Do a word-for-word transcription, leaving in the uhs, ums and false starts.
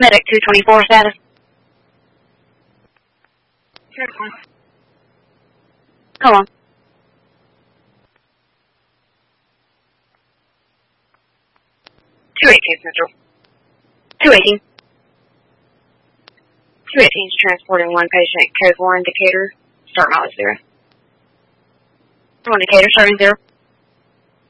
Medic two twenty-four status. Come on. two eighteen Central. two eighteen. two eighteen is transporting one patient, code four indicator, start mileage zero. One indicator, starting zero.